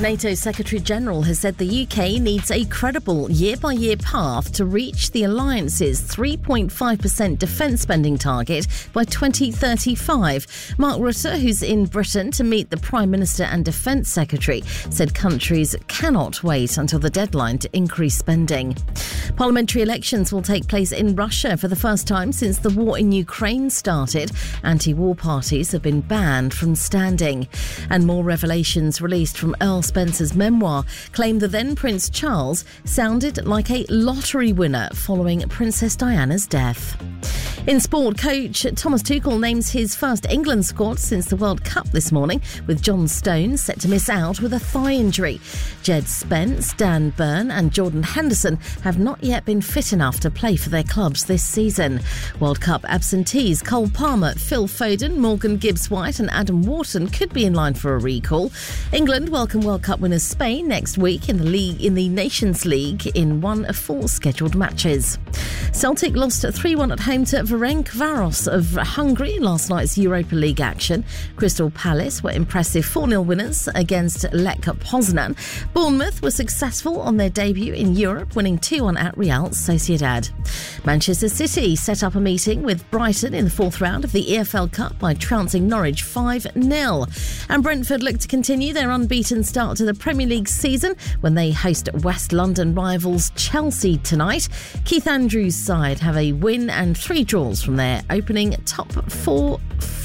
NATO Secretary-General has said the UK needs a credible year-by-year path to reach the alliance's 3.5% defence spending target by 2035. Mark Rutte, who's in Britain to meet the Prime Minister and Defence Secretary, said countries cannot wait until the deadline to increase spending. Parliamentary elections will take place in Russia for the first time since the war in Ukraine started. Anti-war parties have been banned from standing. And more revelations released from Earl Spencer's memoir claim the then Prince Charles sounded like a lottery winner following Princess Diana's death. In sport, coach Thomas Tuchel names his first England squad since the World Cup this morning, with John Stones set to miss out with a thigh injury. Jed Spence, Dan Burn and Jordan Henderson have not yet been fit enough to play for their clubs this season. World Cup absentees Cole Palmer, Phil Foden, Morgan Gibbs-White and Adam Wharton could be in line for a recall. England welcome World Cup winners Spain next week in the Nations League in one of 4 scheduled matches. Celtic lost 3-1 at home to Ferencváros of Hungary in last night's Europa League action. Crystal Palace were impressive 4-0 winners against Lech Poznan. Bournemouth were successful on their debut in Europe, winning 2-1 at Real Sociedad. Manchester City set up a meeting with Brighton in the 4th round of the EFL Cup by trouncing Norwich 5-0. And Brentford look to continue their unbeaten start to the Premier League season when they host West London rivals Chelsea tonight. Keith Andrews' side have a win and 3 draws from their opening 4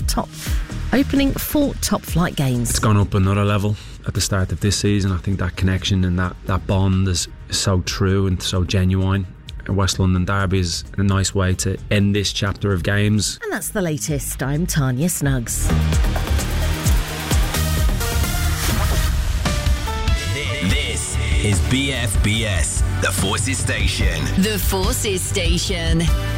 top flight games. It's gone up another level at the start of this season. I think that connection and that bond is so true and so genuine. A West London derby is a nice way to end this chapter of games. And that's the latest. I'm Tanya Snuggs. This is BFBS, the Forces Station. The Forces Station.